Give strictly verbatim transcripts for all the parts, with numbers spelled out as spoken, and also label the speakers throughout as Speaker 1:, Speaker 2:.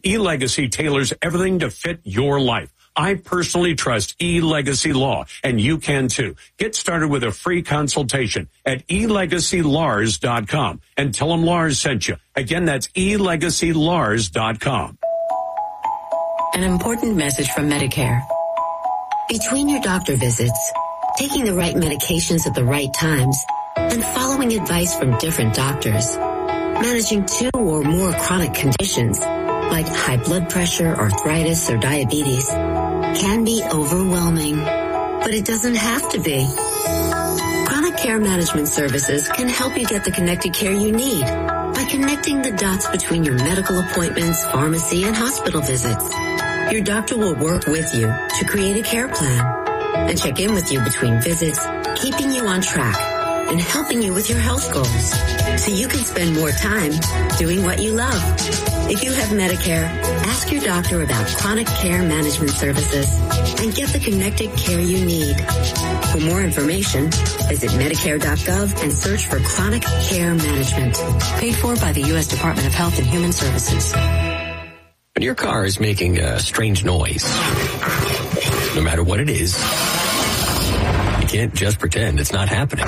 Speaker 1: eLegacy tailors everything to fit your life. I personally trust eLegacy Law, and you can too. Get started with a free consultation at e legacy lars dot com and tell them Lars sent you. Again, that's e legacy lars dot com.
Speaker 2: An important message from Medicare. Between your doctor visits, taking the right medications at the right times, and following advice from different doctors, managing two or more chronic conditions like high blood pressure, arthritis, or diabetes can be overwhelming, but it doesn't have to be. Chronic Care Management Services can help you get the connected care you need by connecting the dots between your medical appointments, pharmacy, and hospital visits. Your doctor will work with you to create a care plan and check in with you between visits, keeping you on track and helping you with your health goals so you can spend more time doing what you love. If you have Medicare, ask your doctor about Chronic Care Management Services and get the connected care you need. For more information, visit medicare dot gov and search for Chronic Care Management. Paid for by the U S Department of Health and Human Services.
Speaker 3: When your car is making a strange noise, no matter what it is, you can't just pretend it's not happening.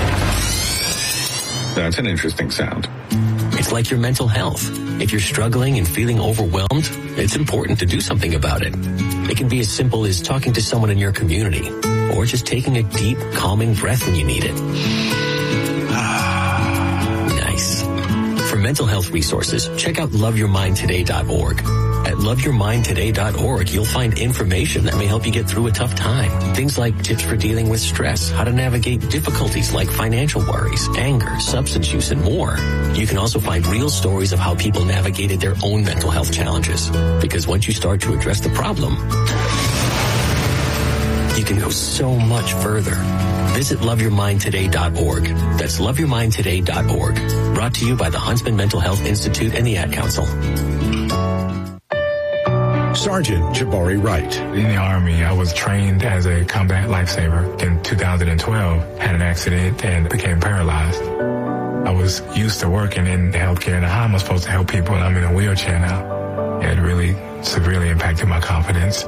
Speaker 4: That's an interesting sound.
Speaker 3: It's like your mental health. If you're struggling and feeling overwhelmed, it's important to do something about it. It can be as simple as talking to someone in your community, or just taking a deep, calming breath when you need it. Nice. For mental health resources, check out love your mind today dot org. At love your mind today dot org, you'll find information that may help you get through a tough time. Things like tips for dealing with stress, how to navigate difficulties like financial worries, anger, substance use, and more. You can also find real stories of how people navigated their own mental health challenges. Because once you start to address the problem, you can go so much further. Visit love your mind today dot org. That's love your mind today dot org. Brought to you by the Huntsman Mental Health Institute and the Ad Council.
Speaker 5: Sergeant Jabari Wright.
Speaker 6: In the Army, I was trained as a combat lifesaver. In two thousand twelve, had an accident and became paralyzed. I was used to working in healthcare and how am I supposed to help people and I'm in a wheelchair now. It really severely impacted my confidence.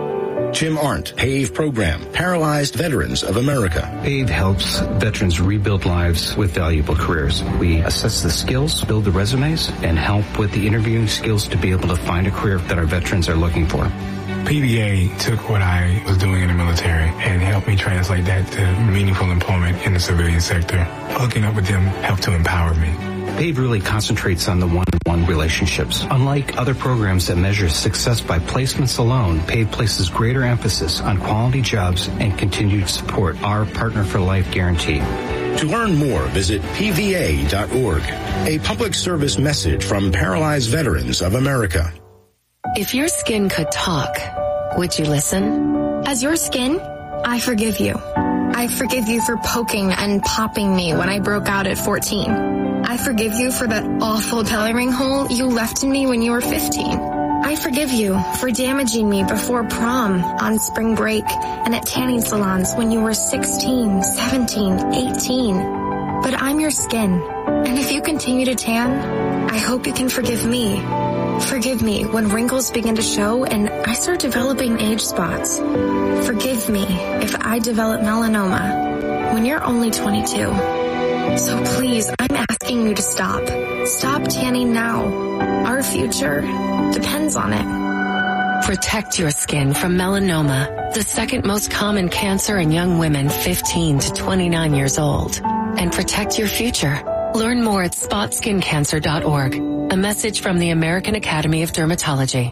Speaker 5: Jim Arndt, PAVE Program, Paralyzed Veterans of America.
Speaker 7: PAVE helps veterans rebuild lives with valuable careers. We assess the skills, build the resumes, and help with the interviewing skills to be able to find a career that our veterans are looking for.
Speaker 6: P V A took what I was doing in the military and helped me translate that to meaningful employment in the civilian sector. Hooking up with them helped to empower me.
Speaker 7: PAVE really concentrates on the one-on-one relationships. Unlike other programs that measure success by placements alone, PAVE places greater emphasis on quality jobs and continued support, our Partner for Life guarantee.
Speaker 5: To learn more, visit P V A dot org. A public service message from Paralyzed Veterans of America.
Speaker 8: If your skin could talk, would you listen?
Speaker 9: As your skin, I forgive you. I forgive you for poking and popping me when I broke out at fourteen. I forgive you for that awful coloring hole you left in me when you were fifteen. I forgive you for damaging me before prom, on spring break, and at tanning salons when you were sixteen, seventeen, eighteen. But I'm your skin, and if you continue to tan, I hope you can forgive me. Forgive me when wrinkles begin to show and I start developing age spots. Forgive me if I develop melanoma when you're only twenty-two. So please, I'm asking you to stop. Stop tanning now. Our future depends on it.
Speaker 8: Protect your skin from melanoma, the second most common cancer in young women fifteen to twenty-nine years old. And protect your future. Learn more at spot skin cancer dot org. A message from the American Academy of Dermatology.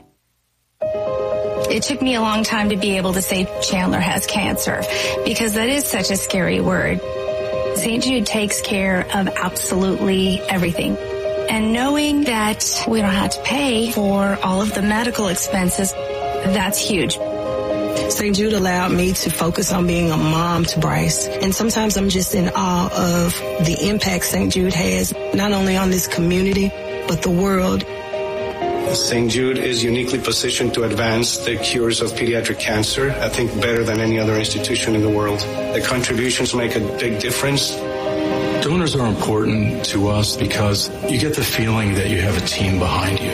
Speaker 9: It took me a long time to be able to say Chandler has cancer because that is such a scary word. Saint Jude takes care of absolutely everything. And knowing that we don't have to pay for all of the medical expenses, that's huge.
Speaker 10: Saint Jude allowed me to focus on being a mom to Bryce. And sometimes I'm just in awe of the impact Saint Jude has, not only on this community, but the world.
Speaker 11: Saint Jude is uniquely positioned to advance the cures of pediatric cancer, I think better than any other institution in the world. The contributions make a big difference.
Speaker 12: Donors are important to us because you get the feeling that you have a team behind you.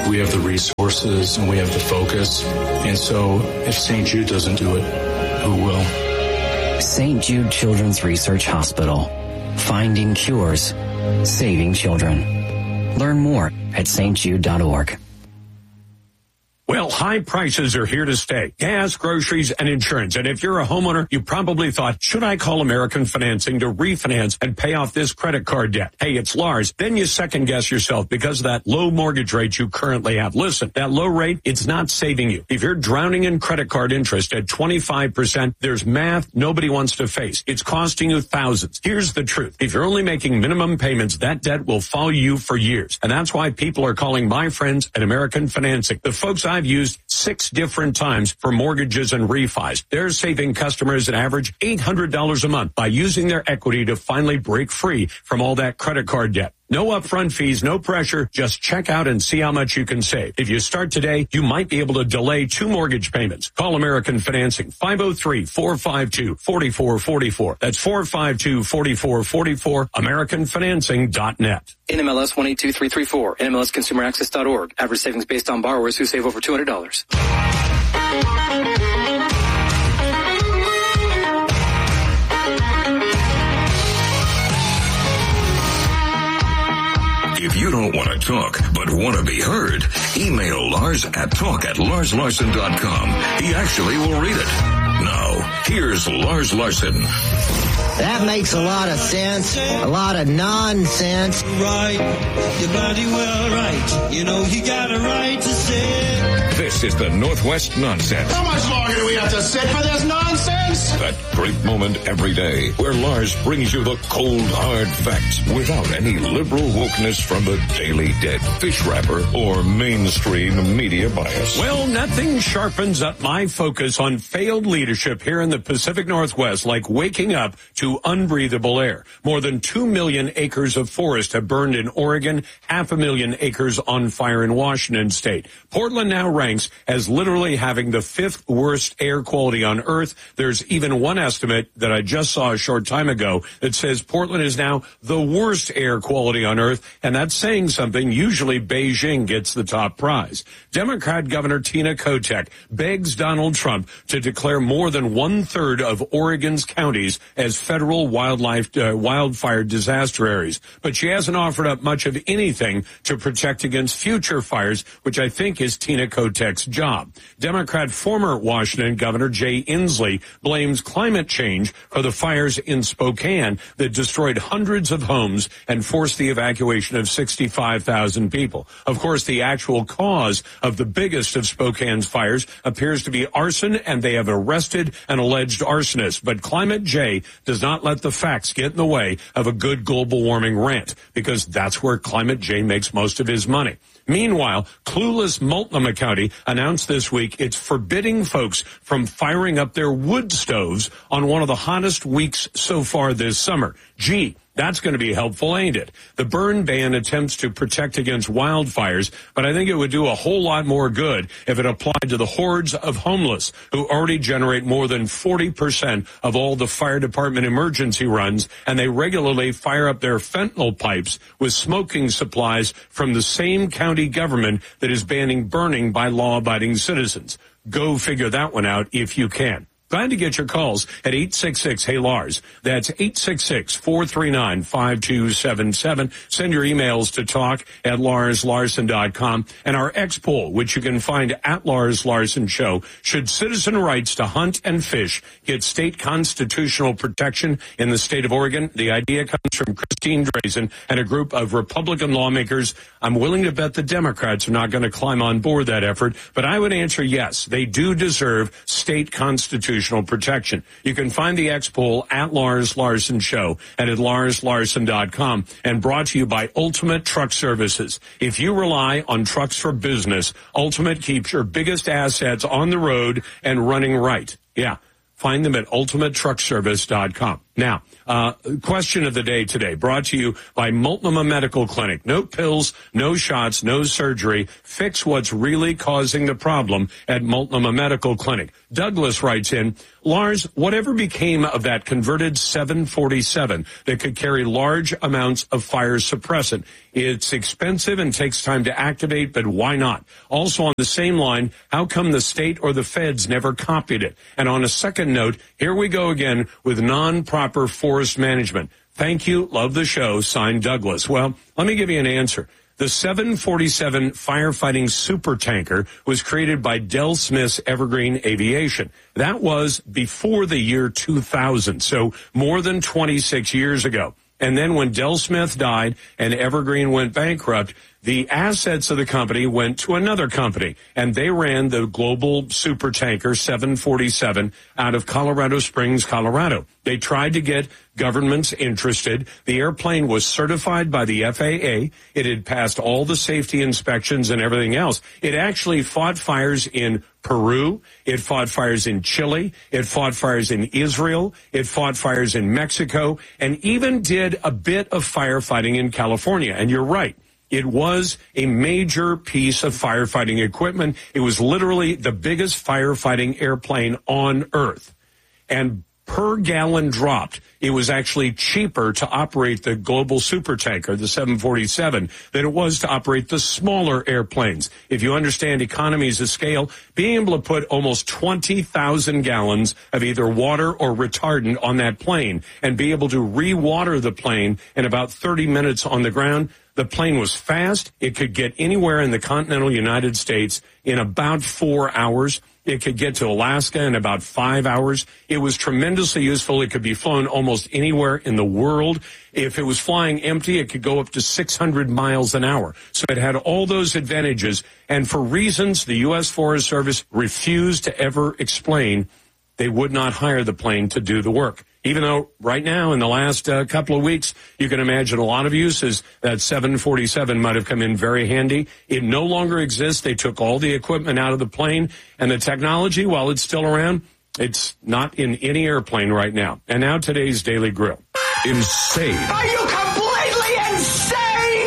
Speaker 4: We have the resources and we have the focus. And so if Saint Jude doesn't do it, who will?
Speaker 12: Saint Jude Children's Research Hospital. Finding cures. Saving children. Learn more at s t jude dot org.
Speaker 1: Well, high prices are here to stay. Gas, groceries, and insurance. And if you're a homeowner, you probably thought, should I call American Financing to refinance and pay off this credit card debt? Hey, it's Lars. Then you second guess yourself because of that low mortgage rate you currently have. Listen, that low rate, it's not saving you. If you're drowning in credit card interest at twenty-five percent, there's math nobody wants to face. It's costing you thousands. Here's the truth. If you're only making minimum payments, that debt will follow you for years. And that's why people are calling my friends at American Financing. The folks I've used six different times for mortgages and refis. They're saving customers an average eight hundred dollars a month by using their equity to finally break free from all that credit card debt. No upfront fees, no pressure. Just check out and see how much you can save. If you start today, you might be able to delay two mortgage payments. Call American Financing, five oh three, four five two, four four four four. That's four five two, four four four four, american financing dot net.
Speaker 13: N M L S one eight two three three four, N M L S consumer access dot org. Average savings based on borrowers who save over two hundred dollars.
Speaker 14: If you don't want to talk, but want to be heard, email Lars at talk at lars larson dot com. He actually will read it. Now, here's Lars Larson.
Speaker 15: That makes a lot of sense, a lot of nonsense.
Speaker 16: Right, your body well right. You know you got a right to say.
Speaker 14: This is the Northwest Nonsense.
Speaker 17: How much longer do we have to sit for this nonsense?
Speaker 14: That great moment every day where Lars brings you the cold, hard facts without any liberal wokeness from the Daily Dead, fish wrapper, or mainstream media bias.
Speaker 1: Well, nothing sharpens up my focus on failed leadership here in the Pacific Northwest like waking up to unbreathable air. More than two million acres of forest have burned in Oregon, half a million acres on fire in Washington state. Portland now ranks as literally having the fifth worst air quality on Earth. There's even one estimate that I just saw a short time ago that says Portland is now the worst air quality on Earth, and that's saying something. Usually Beijing gets the top prize. Democrat Governor Tina Kotek begs Donald Trump to declare more than one-third of Oregon's counties as federal wildlife uh, wildfire disaster areas, but she hasn't offered up much of anything to protect against future fires, which I think is Tina Kotek's job. Democrat former Washington Governor Jay Inslee blames climate change for the fires in Spokane that destroyed hundreds of homes and forced the evacuation of sixty-five thousand people. Of course, the actual cause of the biggest of Spokane's fires appears to be arson, and they have arrested an alleged arsonist. But Climate J does not let the facts get in the way of a good global warming rant, because that's where Climate J makes most of his money. Meanwhile, clueless Multnomah County announced this week it's forbidding folks from firing up their wood stoves on one of the hottest weeks so far this summer. Gee, that's going to be helpful, ain't it? The burn ban attempts to protect against wildfires, but I think it would do a whole lot more good if it applied to the hordes of homeless who already generate more than forty percent of all the fire department emergency runs, and they regularly fire up their fentanyl pipes with smoking supplies from the same county government that is banning burning by law-abiding citizens. Go figure that one out if you can. Glad to get your calls at eight six six, hey Lars. That's eight six six, four three nine, five two seven seven. Send your emails to talk at lars larson dot com. And our X poll, which you can find at Lars Larson Show, should citizen rights to hunt and fish get state constitutional protection in the state of Oregon? The idea comes from Christine Drazen and a group of Republican lawmakers. I'm willing to bet the Democrats are not going to climb on board that effort, but I would answer yes, they do deserve state constitutional protection. You can find the X poll at Lars Larson Show and at lars larson dot com, and brought to you by Ultimate Truck Services. If you rely on trucks for business, Ultimate keeps your biggest assets on the road and running right. Yeah, find them at ultimate truck service dot com. Now, uh, question of the day today, brought to you by Multnomah Medical Clinic. No pills, no shots, no surgery. Fix what's really causing the problem at Multnomah Medical Clinic. Douglas writes in, Lars, whatever became of that converted seven forty-seven that could carry large amounts of fire suppressant? It's expensive and takes time to activate, but why not? Also on the same line, how come the state or the feds never copied it? And on a second note, here we go again with non-proper forest management. Thank you. Love the show. Signed, Douglas. Well, let me give you an answer. The seven forty-seven firefighting supertanker was created by Del Smith's Evergreen Aviation. That was before the year two thousand, so more than twenty-six years ago. And then when Del Smith died and Evergreen went bankrupt, the assets of the company went to another company, and they ran the global supertanker seven forty-seven out of Colorado Springs, Colorado. They tried to get governments interested. The airplane was certified by the F A A. It had passed all the safety inspections and everything else. It actually fought fires in Peru. It fought fires in Chile. It fought fires in Israel. It fought fires in Mexico, and even did a bit of firefighting in California. And you're right. It was a major piece of firefighting equipment. It was literally the biggest firefighting airplane on Earth. And per gallon dropped, it was actually cheaper to operate the global supertanker, the seven forty-seven, than it was to operate the smaller airplanes. If you understand economies of scale, being able to put almost twenty thousand gallons of either water or retardant on that plane and be able to re-water the plane in about thirty minutes on the ground, the plane was fast. It could get anywhere in the continental United States in about four hours. It could get to Alaska in about five hours. It was tremendously useful. It could be flown almost anywhere in the world. If it was flying empty, it could go up to six hundred miles an hour. So it had all those advantages. And for reasons the U S Forest Service refused to ever explain, they would not hire the plane to do the work. Even though right now, in the last uh, couple of weeks, you can imagine a lot of uses that seven forty-seven might have come in very handy. It no longer exists. They took all the equipment out of the plane, and the technology, while it's still around, it's not in any airplane right now. And now today's Daily Grill.
Speaker 14: Insane.
Speaker 17: Are you completely insane?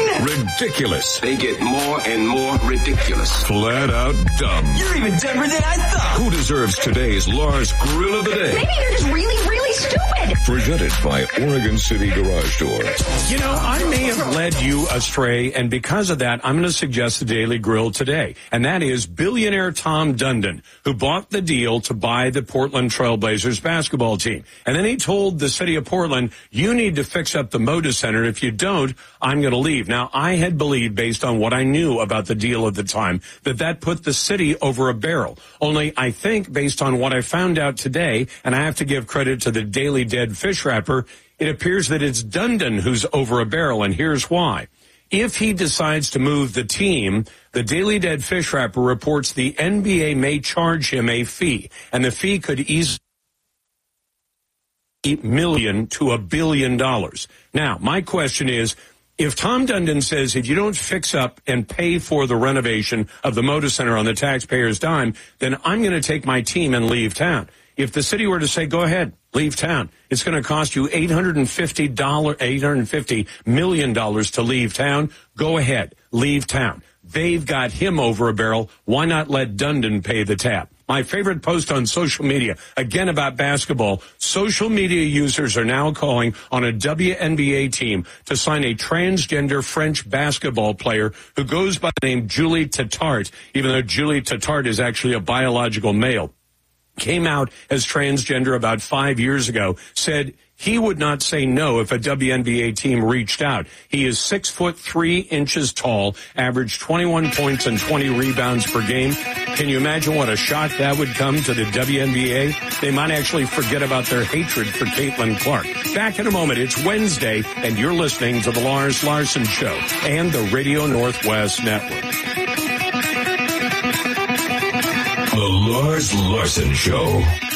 Speaker 14: Ridiculous.
Speaker 18: They get more and more ridiculous.
Speaker 14: Flat out dumb.
Speaker 17: You're even dumber than I thought.
Speaker 14: Who deserves today's Lars Grill of the Day?
Speaker 17: Maybe you're just really, really stupid.
Speaker 14: Presented by Oregon City Garage Door.
Speaker 1: You know, I may have led you astray, and because of that, I'm going to suggest the Daily Grill today. And that is billionaire Tom Dundon, who bought the deal to buy the Portland Trail Blazers basketball team. And then he told the city of Portland, you need to fix up the Moda Center. If you don't, I'm going to leave. Now, I had believed, based on what I knew about the deal at the time, that that put the city over a barrel. Only I think, based on what I found out today, and I have to give credit to the Daily Dead fish wrapper, it appears that it's Dundon who's over a barrel, and here's why. If he decides to move the team, the Daily Dead fish wrapper reports the N B A may charge him a fee, and the fee could easily eight million to a billion dollars. Now, my question is, if Tom Dundon says, if you don't fix up and pay for the renovation of the Moda Center on the taxpayer's dime, then I'm going to take my team and leave town. If the city were to say, go ahead, leave town, it's going to cost you eight hundred fifty dollars, eight hundred fifty million dollars to leave town. Go ahead, leave town. They've got him over a barrel. Why not let Dundon pay the tab? My favorite post on social media, again about basketball, social media users are now calling on a W N B A team to sign a transgender French basketball player who goes by the name Julie Tatart, even though Julie Tatart is actually a biological male. Came out as transgender about five years ago, said he would not say no if a W N B A team reached out. He is six foot three inches tall, averaged twenty-one points and twenty rebounds per game. Can you imagine what a shock that would come to the W N B A? They might actually forget about their hatred for Caitlin Clark. Back in a moment. It's Wednesday, and you're listening to the Lars Larson Show and the Radio Northwest Network.
Speaker 14: The Lars Larson Show.